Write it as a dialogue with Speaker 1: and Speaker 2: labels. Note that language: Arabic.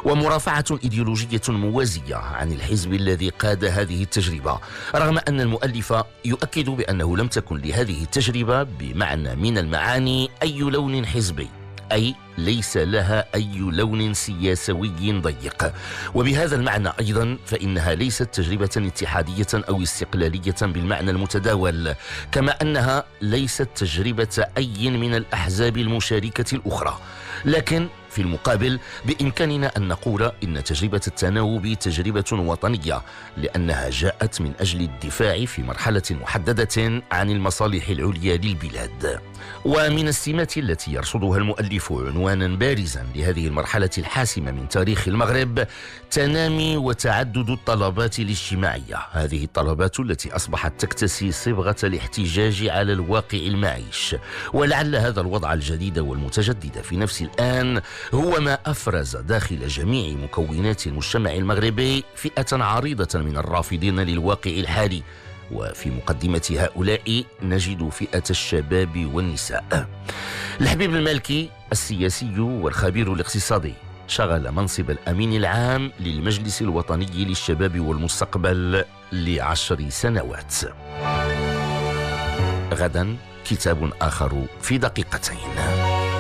Speaker 1: ومرافعة إيديولوجية موازية عن الحزب الذي قاد هذه التجربة، رغم أن المؤلف يؤكد بأنه لم تكن لهذه التجربة بمعنى من المعاني أي لون حزبي، أي ليس لها أي لون سياسوي ضيق. وبهذا المعنى أيضا فإنها ليست تجربة اتحادية أو استقلالية بالمعنى المتداول، كما أنها ليست تجربة أي من الأحزاب المشاركة الأخرى. لكن في المقابل بإمكاننا أن نقول إن تجربة التناوب تجربة وطنية، لأنها جاءت من أجل الدفاع في مرحلة محددة عن المصالح العليا للبلاد. ومن السمات التي يرصدها المؤلف عنوانا بارزا لهذه المرحلة الحاسمة من تاريخ المغرب تنامي وتعدد الطلبات الاجتماعية، هذه الطلبات التي أصبحت تكتسي صبغة الاحتجاج على الواقع المعيش. ولعل هذا الوضع الجديد والمتجدد في نفس الآن هو ما أفرز داخل جميع مكونات المجتمع المغربي فئة عريضة من الرافضين للواقع الحالي، وفي مقدمة هؤلاء نجد فئة الشباب والنساء. الحبيب المالكي السياسي والخبير الاقتصادي شغل منصب الأمين العام للمجلس الوطني للشباب والمستقبل ل10 سنوات. غدا كتاب آخر في دقيقتين.